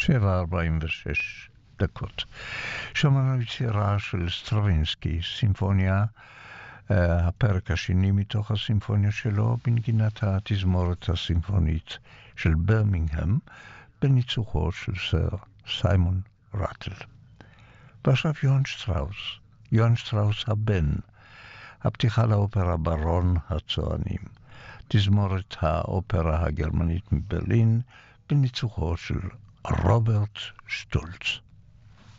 7:46. שמענו יצירה של סטרווינסקי, סימפוניה, הפרק השני מתוך הסימפוניה שלו, בנגינת התזמורת הסימפונית של ברמינגהם, בניצוחו של סר סיימון רטל. ועכשיו יוהאן שטראוס הבן, הפתיחה לאופרה ברון הצוענים, תזמורת האופרה הגרמנית מברלין, בניצוחו של רוברט שטולץ.